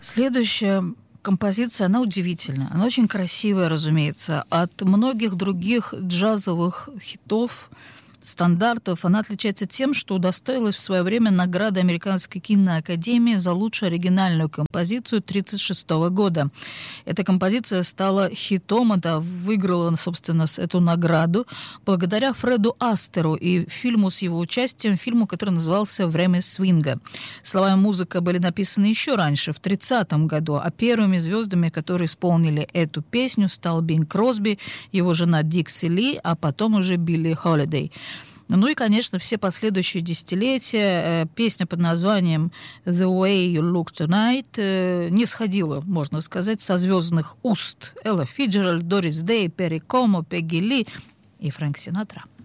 Следующая композиция, она удивительная. Она очень красивая, разумеется. От многих других джазовых хитов, стандартов она отличается тем, что удостоилась в свое время награды Американской киноакадемии за лучшую оригинальную композицию 1936 года. Эта композиция стала хитом, это выиграла, собственно, эту награду благодаря Фреду Астеру и фильму с его участием, фильму, который назывался «Время свинга». Слова и музыка были написаны еще раньше, в 1930 году, а первыми звездами, которые исполнили эту песню, стал Бинг Кросби, его жена Дикси Ли, а потом уже Билли Холидей. Ну и, конечно, все последующие десятилетия песня под названием «The Way You Look Tonight» не сходила, можно сказать, со звездных уст Элла Фиджеральд, Дорис Дэй, Перри Комо, Пегги Ли и Фрэнк Синатра.